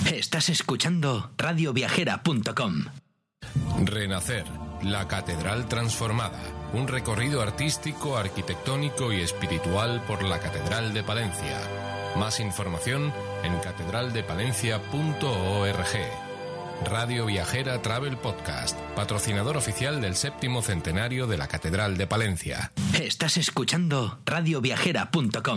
Estás escuchando radioviajera.com. Renacer, la catedral transformada. Un recorrido artístico, arquitectónico y espiritual por la Catedral de Palencia. Más información en catedraldepalencia.org. Radio Viajera Travel Podcast, patrocinador oficial del 7º centenario de la Catedral de Palencia. Estás escuchando radioviajera.com.